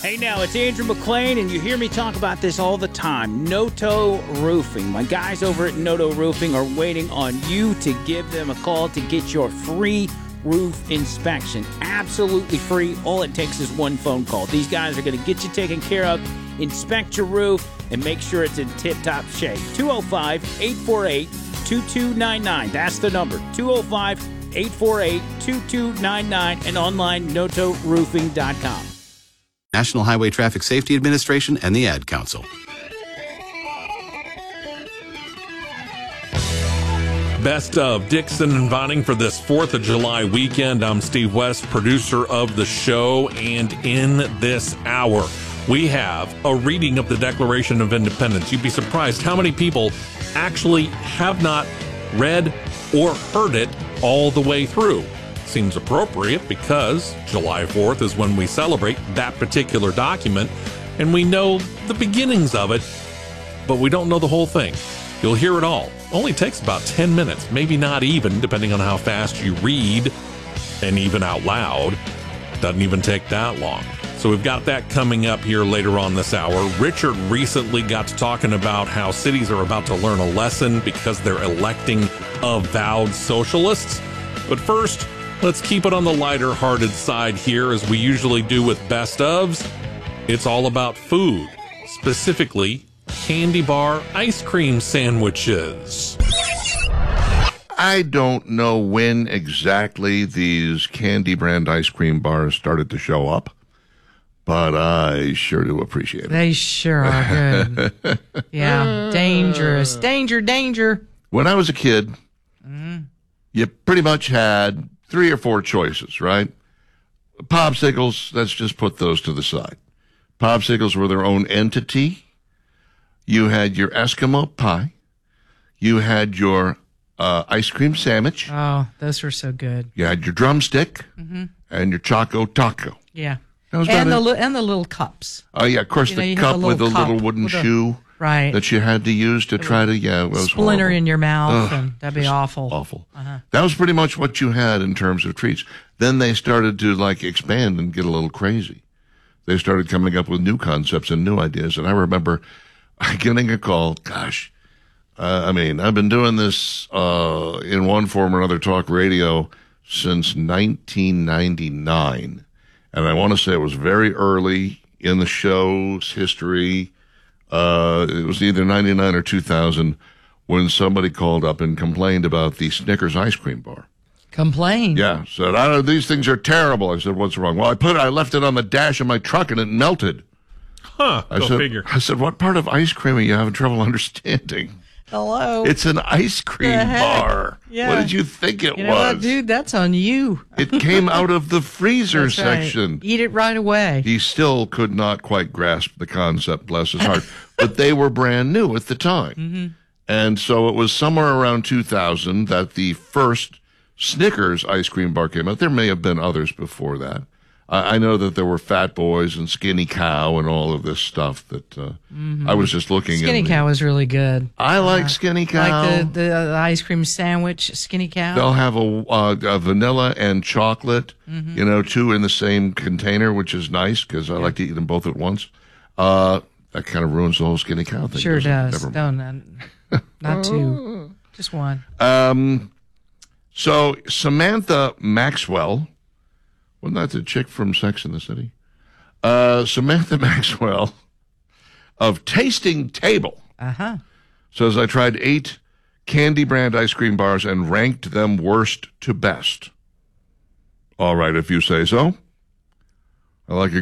Hey now, it's Andrew McLean, and you hear me talk about this all the time. Noto Roofing. My guys over at Noto Roofing are waiting on you to give them a call to get your free roof inspection. Absolutely free. All it takes is one phone call. These guys are going to get you taken care of, inspect your roof, and make sure it's in tip-top shape. 205-848-2299. That's the number. 205-848-2299 and online notoroofing.com. National Highway Traffic Safety Administration and the Ad Council. Best of Dixon and Vining for this 4th of July weekend. I'm Steve West, producer of the show, and in this hour, we have a reading of the Declaration of Independence. You'd be surprised how many people actually have not read or heard it all the way through. Seems appropriate because July 4th is when we celebrate that particular document, and we know the beginnings of it, but we don't know the whole thing. You'll hear it all. Only takes about 10 minutes, maybe not even, depending on how fast you read, and even out loud. Doesn't even take that long. So we've got that coming up here later on this hour. Richard recently got to talking about how cities are about to learn a lesson because they're electing avowed socialists. But first, let's keep it on the lighter-hearted side here, as we usually do with Best Ofs. It's all about food, specifically candy bar ice cream sandwiches. I don't know when exactly these candy brand ice cream bars started to show up, but I sure do appreciate it. They sure are good. Yeah, dangerous. Danger. When I was a kid, you pretty much had 3 or 4 choices, right? Popsicles, let's just put those to the side. Popsicles were their own entity. You had your Eskimo pie. You had your ice cream sandwich. Oh, those were so good. You had your drumstick and your Choco Taco. Yeah. And the little cups. Oh, yeah, of course, the cup with the little wooden shoe. Right. That you had to use to try to, it was splinter horrible. in your mouth, and that'd be awful. Awful. That was pretty much what you had in terms of treats. Then they started to expand and get a little crazy. They started coming up with new concepts and new ideas. And I remember getting a call. Gosh, I've been doing this in one form or another, talk radio, since 1999. And I want to say it was very early in the show's history. It was either 99 or 2000 when somebody called up and complained about the Snickers ice cream bar. Complained? Yeah, said, these things are terrible. I said, what's wrong? Well, I left it on the dash of my truck and it melted. Go figure. I said, what part of ice cream are you having trouble understanding? Hello? It's an ice cream bar. Yeah. What did you think it was? What, dude? That's on you. It came out of the freezer That's section. Right. Eat it right away. He still could not quite grasp the concept, bless his heart. But they were brand new at the time. Mm-hmm. And so it was somewhere around 2000 that the first Snickers ice cream bar came out. There may have been others before that. I know that there were Fat Boys and Skinny Cow and all of this stuff that I was just looking at. Skinny Cow is really good. I like Skinny Cow. Like the ice cream sandwich, Skinny Cow. They'll have a vanilla and chocolate, two in the same container, which is nice because I like to eat them both at once. That kind of ruins the whole Skinny Cow thing. Sure does. Not two, just one. So Samantha Maxwell. Wasn't that the chick from Sex and the City? Samantha Maxwell of Tasting Table says, I tried 8 candy brand ice cream bars and ranked them worst to best. All right, if you say so. I like